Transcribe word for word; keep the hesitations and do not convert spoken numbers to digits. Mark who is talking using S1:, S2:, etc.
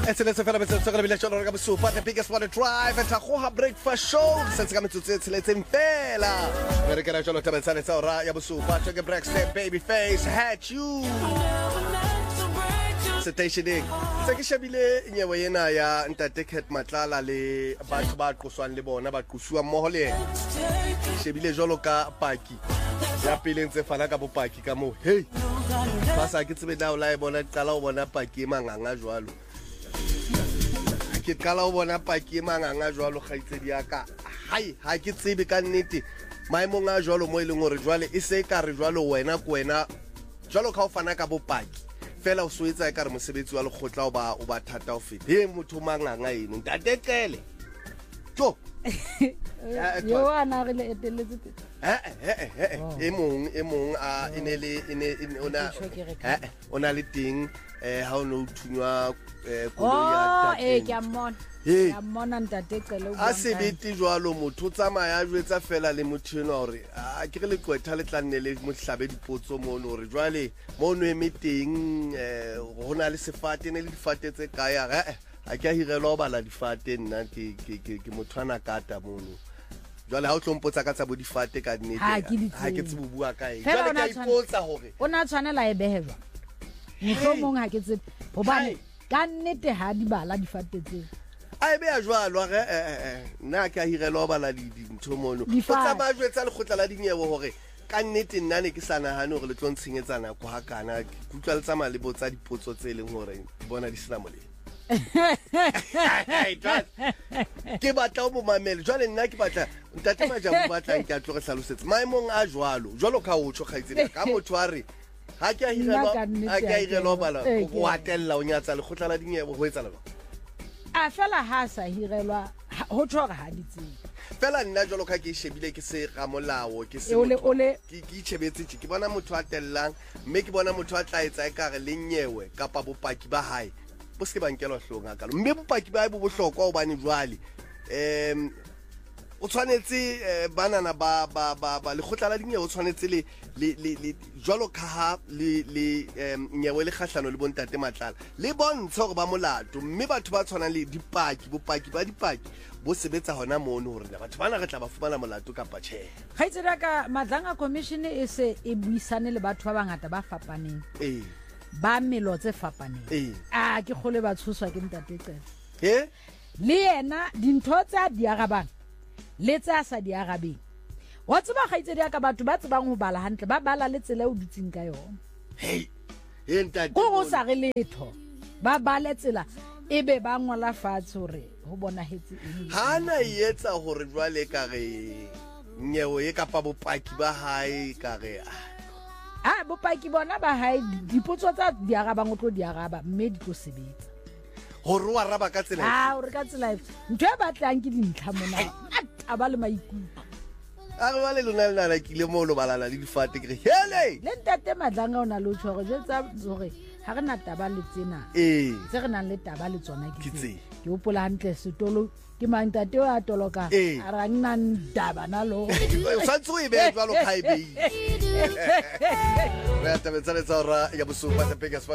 S1: Excellent fela bese tsaka le bilasholo re ka bosupa the biggest one drive and ha breakfast show sense ka metsotso e tsheletseng fela re ke ra jolo taba tsale tsa ora ya bosupa tsaka breakfast baby face hat you stationing se ke shabile nyewe yena ya ntate Cat Matlala le batho ba qoswang le bona ba qoswa mmoho le shebile jolo ka paki ya pele ntse fana ka bopaki ka mo hey ba sa ke tsebe dawo la e bona qala o bona paki e manganga jwalo ke qala o bona paki e manganga jwalo kgaitsedi ya ka hai ha ke tsebe ka nnete maemong a jwalo mo ile ngore jwale e se ka re jwalo wena ko wena jwalo ka o fana ka bopaki fela o soetsa e ka re mosebetsi wa lekgotla o ba o ba thata o fete he motho manganga eno ntate tele to
S2: yo ana re le eteletse pete
S1: eh eh eh e mong e mong a inele ine ona eh ona le ting eh ha o no thunywa koloi ya
S2: tate eh ke amona ya mona ntate tele o
S1: a se bete jwalo motho tsamaya a jwetsa fela le motho eno hore a ke re le kwetha le tlanne le mohlabe dipotso mono hore jwale mono e meeting eh hona le sefate ne le difate tse kaya eh a ke a hirelo bala difate nna ke ke ke mothwana kata mono jwale ha o tlompotsa ka tsa bo difate ka nnete ha ke tsebe bua ka e jwale ka ipotsa hore
S2: ona tshwanela e beheva mohlomong ha ke tsebe hobane ka nnete ha di bala difate tse
S1: a be a jwalo re eh nna ke a hirelo bala di dintho mono o tsa ba jwetsa le khotla la dinyewo hore ka nnete nna ne ke sana hane hore le tlo ntshenyetsana go hakana ke utlwa le tsama le botsa dipotso tse leng hore bona di sena molemo ke batla o mo mamele jwale nna ke batla ntate Majabu batla ke a tlo re hlalosetse maemong a jwalo jwalo ka o tsho kgaitsedi ka motho a re ha ke a hirelo ha ke a hirelo bala go hatella o nyatsa le khotla la dinyewo ho etsa lelo
S2: a fela ha sa hirelwa ho tshoga ha ditsi
S1: fela nna jwalo ka ke shebile ke se ga molao ke se
S2: ole ole
S1: ke ke itshebetse ke bona motho a tellang mme ke bona motho a tla etsa e ka re le nyewe kapa bopaki ba hae bo se ba nkela hlonga ka mme bopaki ba bo bohlokwa o bane jwale em o tshwanetse banana ba ba ba le khotla la dinyewe o tshwanetse le le jwalo ka ha le le nyewe le kgahlano le bontate Matlala le bontsha hore ba molato mme batho ba tshwana le dipaki bopaki ba dipaki bo sebetsa hona mono hore batho bana re tla ba fumana molato kapa tjhe
S2: kgaitsedi ka Madlanga commission e se e buisane le batho ba bangata ba fapaneng
S1: eh
S2: ba melo tse fapaneng
S1: eh
S2: a ke khole ba tshoswa ke ntate Tsela
S1: he
S2: le yena dintho tsa diarabang le tsa sa diarabeng wa tseba kgaitsedi ka batho ba tsebang ho bala hantle ba bala le tsela o dutsing ka yona
S1: hey e ntate
S2: go go sa re letho ba bale tsela ebe ba ngwala fatshe hore ho bona hetse eng
S1: hana yetsa hore jwale ka re nyewe e ka pa bopaki ba hae ka re
S2: ah bopaki bona ba hae dipotso tsa diarabang o tlo diaraba mme di tlo sebetsa
S1: hore wa raba ka tsela
S2: ah hore ka tsela ntwe ba tlang ke dintlha mona a ba le maikutlo
S1: a re ba le lona le nana ke le mo lo balala le difate ke re hele
S2: le ntate Madlanga ona lo tshware jetsa hore ha re na taba le tsena
S1: eh
S2: se re nang le taba le tsona ke
S1: tse
S2: ke hopola hantle setolo ke mang tate o a toloka a ra nna ndaba nalo
S1: sa tswe be jwa lo khaebe re a tabetsa le tsa ora ya bosupa the biggest